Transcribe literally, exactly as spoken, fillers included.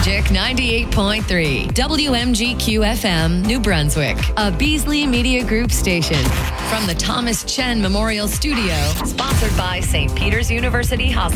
Magic ninety-eight point three, W M G Q F M, New Brunswick, a Beasley Media Group station. From the Thomas Chen Memorial Studio, sponsored by Saint Peter's University Hospital.